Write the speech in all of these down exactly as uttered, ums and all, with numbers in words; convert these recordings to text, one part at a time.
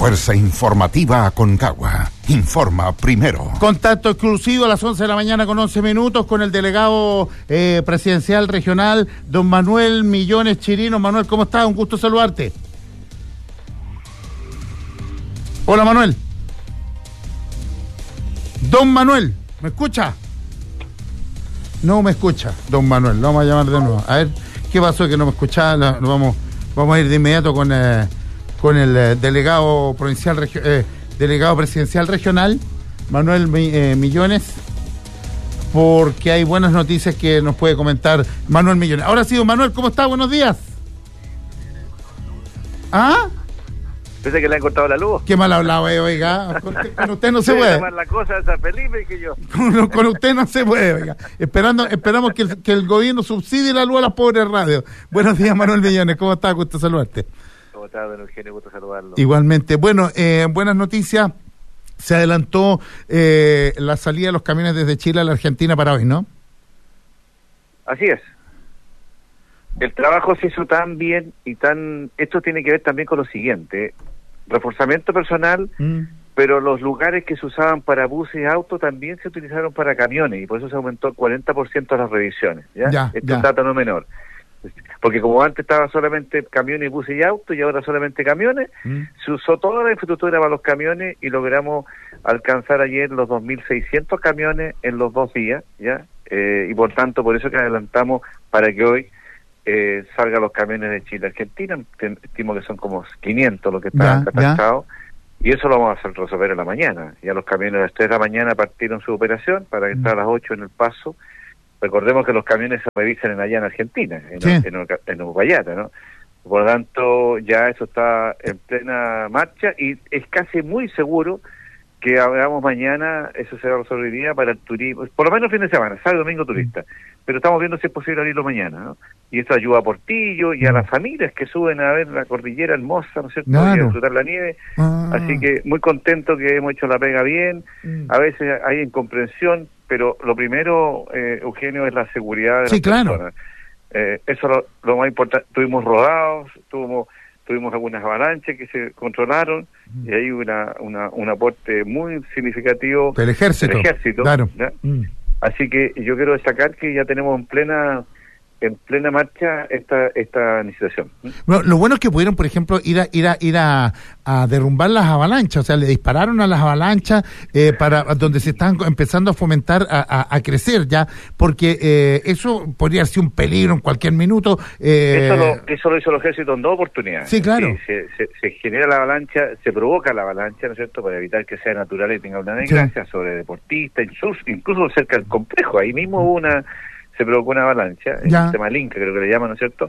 Fuerza Informativa Aconcagua. Informa primero. Contacto exclusivo a las once de la mañana con once minutos con el delegado eh, presidencial regional, don Manuel Millones Chirino. Manuel, ¿cómo estás? Un gusto saludarte. Hola, Manuel. Don Manuel, ¿me escucha? No me escucha, don Manuel. Lo vamos a llamar de nuevo. A ver, ¿qué pasó que no me escuchaba? Lo, lo vamos, vamos a ir de inmediato con, eh, con el eh, delegado provincial, regio, eh, delegado presidencial regional, Manuel eh, Millones, porque hay buenas noticias que nos puede comentar Manuel Millones. Ahora sí, don Manuel, ¿cómo está? Buenos días. ¿Ah? Pensé que le han cortado la luz. Qué mal hablado, eh, oiga. Con, con usted no se puede. La cosa de San Felipe que yo. Con, con usted no se puede, oiga. Esperando, esperamos que el, que el gobierno subsidie la luz a las pobres radios. Buenos días, Manuel Millones. ¿Cómo está? Gusto saludarte. ¿Cómo está, don Eugenio? Gusto saludarlo. Igualmente. Bueno, eh, buenas noticias. Se adelantó eh, la salida de los camiones desde Chile a la Argentina para hoy, ¿no? Así es. El trabajo se hizo tan bien y tan... Esto tiene que ver también con lo siguiente. Reforzamiento personal, mm. pero los lugares que se usaban para buses y autos también se utilizaron para camiones y por eso se aumentó el cuarenta por ciento las revisiones. ¿ya? Ya, Esto ya. es un dato no menor. Porque como antes estaba solamente camiones, buses y autos y ahora solamente camiones, mm. se usó toda la infraestructura para los camiones y logramos alcanzar ayer los dos mil seiscientos camiones en los dos días, ¿ya? Eh, y por tanto, por eso que adelantamos para que hoy Eh, salga los camiones de Chile a Argentina. Estimo que son como quinientos los que están atachados y eso lo vamos a hacer resolver en la mañana. Ya los camiones a las tres de la mañana partieron su operación para que mm. estar a las ocho en el paso. Recordemos que los camiones se revisan en allá en Argentina, en, sí. en, en, en Uruguayata, ¿no? Por lo tanto, ya eso está en plena marcha y es casi muy seguro que hagamos mañana, eso se va a resolver hoy día para el turismo, por lo menos fin de semana, sábado, domingo turista, mm. pero estamos viendo si es posible abrirlo mañana, ¿no? Y esto ayuda a Portillo y a las familias que suben a ver la cordillera hermosa, ¿no es cierto? Claro. Y a disfrutar la nieve, ah. así que muy contento que hemos hecho la pega bien, mm. a veces hay incomprensión, pero lo primero, eh, Eugenio, es la seguridad de sí, las claro. personas. Eh, eso es lo, lo más importante. Tuvimos rodados, tuvimos tuvimos algunas avalanchas que se controlaron mm. y hay una, una un aporte muy significativo del ejército, del ejército claro. Mm. Así que yo quiero destacar que ya tenemos en plena en plena marcha esta esta iniciación. Bueno, lo bueno es que pudieron, por ejemplo, ir a ir a ir a, a derrumbar las avalanchas, o sea, le dispararon a las avalanchas eh, para donde se están empezando a fomentar a, a, a crecer ya, porque eh, eso podría ser un peligro en cualquier minuto. Eh... Eso, lo, eso lo hizo el ejército en dos oportunidades. Sí, claro. Sí, se, se, se genera la avalancha, se provoca la avalancha, ¿no es cierto?, para evitar que sea natural y tenga una desgracia sí. sobre deportistas, incluso, incluso cerca del complejo. Ahí mismo hubo una se provocó una avalancha, el sistema Linca creo que le llaman, ¿no es cierto?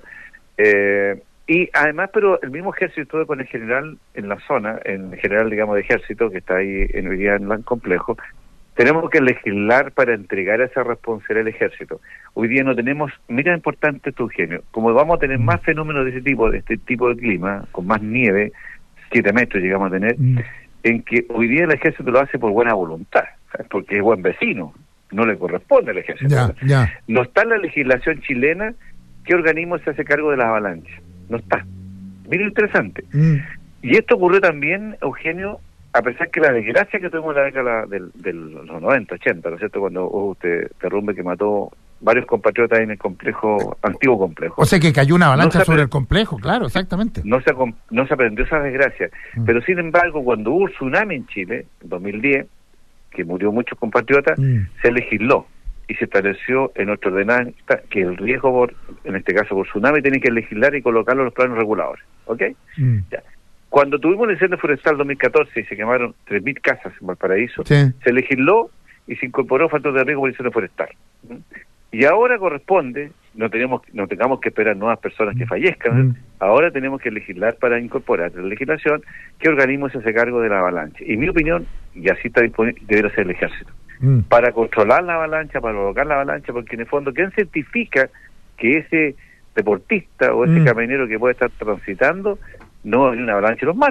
Eh, y además, pero el mismo ejército con el general en la zona, en el general, digamos, de ejército, que está ahí en hoy día en el complejo, tenemos que legislar para entregar esa responsabilidad al ejército. Hoy día no tenemos, mira importante esto, Eugenio, como vamos a tener más fenómenos de ese tipo, de este tipo de clima, con más nieve, siete metros llegamos a tener, mm. en que hoy día el ejército lo hace por buena voluntad, porque es buen vecino. No le corresponde al ejército. Ya, ya. No está en la legislación chilena qué organismo se hace cargo de las avalanchas. No está. Mira, interesante. Mm. Y esto ocurrió también, Eugenio, a pesar que la desgracia que tuvimos en la década del, del, los noventa, ochenta, ¿no es cierto? Cuando hubo este derrumbe que mató varios compatriotas en el complejo, antiguo complejo. O sea que cayó una avalancha no sobre apre- el complejo, claro, exactamente. No se, no se aprendió esa desgracia. Mm. Pero sin embargo, cuando hubo un tsunami en Chile, en dos mil diez, que murió muchos compatriotas, mm. se legisló y se estableció en nuestra ordenanza que el riesgo, por, en este caso por tsunami, tiene que legislar y colocarlo en los planos reguladores. ¿Ok? Mm. Ya. Cuando tuvimos el incendio forestal dos mil catorce y se quemaron tres mil casas en Valparaíso, sí. se legisló y se incorporó factor de riesgo por incendio forestal. ¿Mm? Y ahora corresponde, no tenemos no tengamos que esperar nuevas personas que fallezcan, mm. ahora tenemos que legislar para incorporar en la legislación qué organismo se hace cargo de la avalancha. Y mi opinión, y así está disponible, debería ser el ejército. Mm. Para controlar la avalancha, para provocar la avalancha, porque en el fondo, ¿quién certifica que ese deportista o ese mm. camionero que puede estar transitando no hay una avalancha y los mate?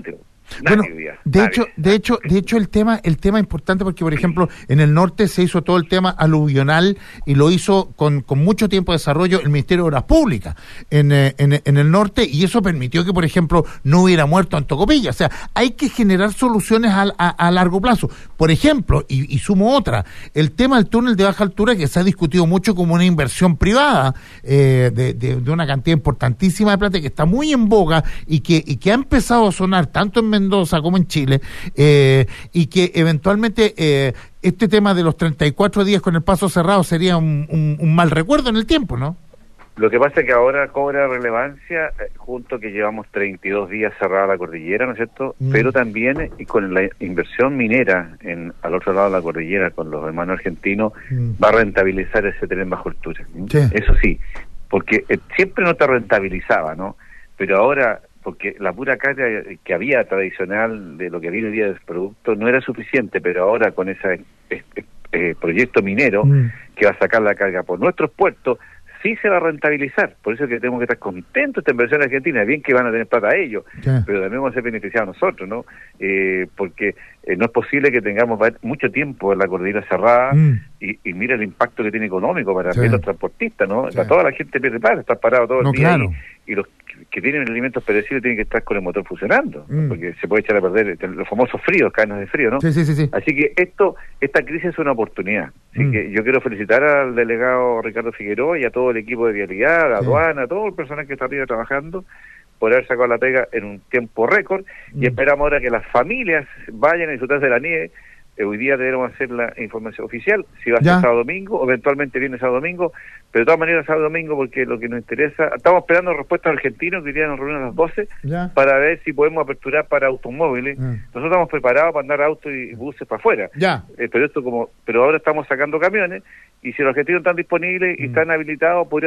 Nadie Bueno, vivía, de nadie. hecho, de hecho, de hecho el tema, el tema importante porque, por ejemplo, en el norte se hizo todo el tema aluvional y lo hizo con, con mucho tiempo de desarrollo el Ministerio de Obras Públicas en, eh, en, en el norte, y eso permitió que, por ejemplo, no hubiera muerto en Tocopilla. O sea, hay que generar soluciones a, a, a largo plazo. Por ejemplo, y, y sumo otra, el tema del túnel de baja altura, que se ha discutido mucho como una inversión privada eh, de, de, de una cantidad importantísima de plata, que está muy en boga y que, y que ha empezado a sonar tanto en Mendoza como en Chile, eh, y que eventualmente eh, este tema de los treinta y cuatro días con el paso cerrado sería un, un, un mal recuerdo en el tiempo, ¿no? Lo que pasa es que ahora cobra relevancia, eh, junto que llevamos treinta y dos días cerrada la cordillera, ¿no es cierto? Mm. Pero también, eh, y con la inversión minera en al otro lado de la cordillera, con los hermanos argentinos, mm. va a rentabilizar ese tren bajo altura. Sí. Eso sí, porque eh, siempre no te rentabilizaba, ¿no? Pero ahora, porque la pura carga que había tradicional de lo que viene hoy día del producto no era suficiente, pero ahora con ese eh, eh, proyecto minero mm. que va a sacar la carga por nuestros puertos, sí se va a rentabilizar. Por eso es que tenemos que estar contentos esta inversión argentina. Bien que van a tener plata a ellos, yeah. pero también vamos a ser beneficiados nosotros, ¿no? Eh, porque eh, no es posible que tengamos mucho tiempo en la cordillera cerrada mm. y, y mira el impacto que tiene económico para sí. los transportistas, ¿no? Sí. Para toda la gente pierde plata, está parado todo el no, día claro. y, y los que tienen alimentos perecibles tienen que estar con el motor funcionando, mm. porque se puede echar a perder los famosos fríos, cadenas de frío, ¿no? Sí, sí, sí, sí. Así que esto, esta crisis es una oportunidad. Así mm. que yo quiero felicitar al delegado Ricardo Figueroa y a todo el equipo de vialidad, a la sí. aduana, a todo el personal que está arriba trabajando, por haber sacado la pega en un tiempo récord, mm. y esperamos ahora que las familias vayan a disfrutar de la nieve. Hoy día debemos hacer la información oficial, si va a ser ya. sábado domingo, eventualmente viene sábado domingo, pero de todas maneras sábado domingo, porque lo que nos interesa, estamos esperando respuestas argentinos, que hoy día nos reúnen a las doce, ya. para ver si podemos aperturar para automóviles. Mm. Nosotros estamos preparados para andar autos y buses para afuera, ya. Eh, pero esto como pero ahora estamos sacando camiones, y si los argentinos están disponibles y mm. están habilitados, podríamos